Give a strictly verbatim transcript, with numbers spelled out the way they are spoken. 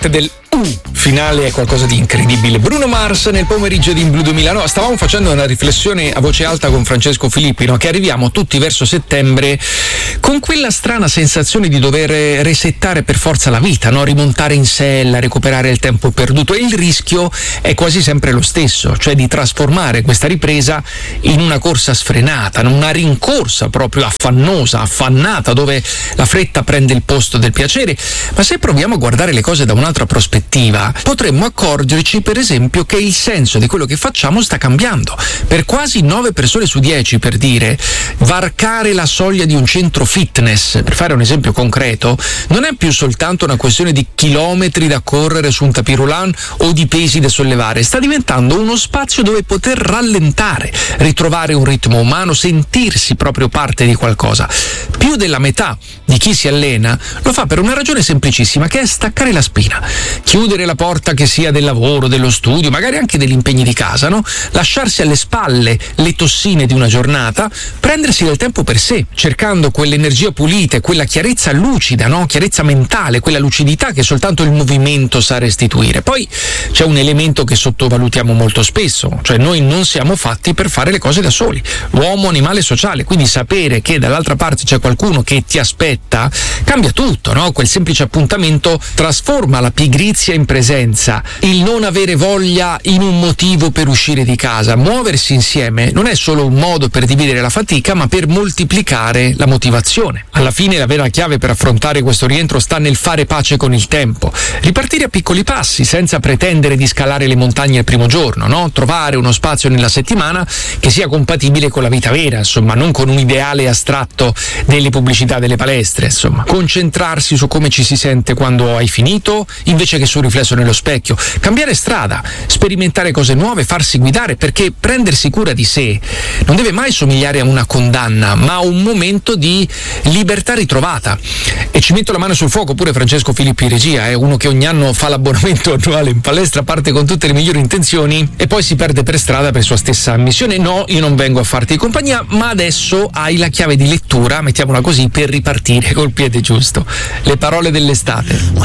forte del U finale è qualcosa di incredibile. Bruno Mars nel pomeriggio di In Blu duemilanove. Stavamo facendo una riflessione a voce alta con Francesco Filippi, no? Che arriviamo tutti verso settembre con quella strana sensazione di dover resettare per forza la vita, no? Rimontare in sella, recuperare il tempo perduto, e il rischio è quasi sempre lo stesso, cioè di trasformare questa ripresa in una corsa sfrenata, una rincorsa proprio affannosa, affannata, dove la fretta prende il posto del piacere. Ma se proviamo a guardare le cose da un'altra prospettiva, potremmo accorgerci per esempio che il senso di quello che facciamo sta cambiando. Per quasi nove persone su dieci, per dire, varcare la soglia di un centro fitness, per fare un esempio concreto, non è più soltanto una questione di chilometri da correre su un tapis roulant o di pesi da sollevare, sta diventando uno spazio dove poter rallentare, ritrovare un ritmo umano, sentirsi proprio parte di qualcosa. Più della metà di chi si allena lo fa per una ragione semplicissima, che è staccare la spina, chiudere la porta che sia del lavoro, dello studio, magari anche degli impegni di casa, no? Lasciarsi alle spalle le tossine di una giornata, prendersi del tempo per sé, cercando quell'energia pulita e quella chiarezza lucida, no? Chiarezza mentale, quella lucidità che soltanto il movimento sa restituire. Poi c'è un elemento che sottovalutiamo molto spesso, cioè noi non siamo fatti per fare le cose da soli. L'uomo è un animale sociale, quindi sapere che dall'altra parte c'è qualcuno che ti aspetta cambia tutto, no? Quel semplice appuntamento trasforma la pigrizia in presenza, il non avere voglia in un motivo per uscire di casa. Muoversi insieme non è solo un modo per dividere la fatica, ma per moltiplicare la motivazione. Alla fine la vera chiave per affrontare questo rientro sta nel fare pace con il tempo, ripartire a piccoli passi senza pretendere di scalare le montagne il primo giorno, no? Trovare uno spazio nella settimana che sia compatibile con la vita vera, insomma, non con un ideale astratto delle pubblicità delle palestre, insomma. Concentrarsi su come ci si sente quando hai finito invece che sul riflesso nello specchio, cambiare strada, sperimentare cose nuove, farsi guidare, perché prendersi cura di sé non deve mai somigliare a una condanna, ma a un momento di libertà ritrovata. E ci metto la mano sul fuoco, pure Francesco Filippi regia è uno che ogni anno fa l'abbonamento annuale in palestra, parte con tutte le migliori intenzioni e poi si perde per strada per sua stessa ammissione. No, io non vengo a farti compagnia, ma adesso hai la chiave di lettura, mettiamola così, per ripartire col piede giusto. Le parole dell'estate.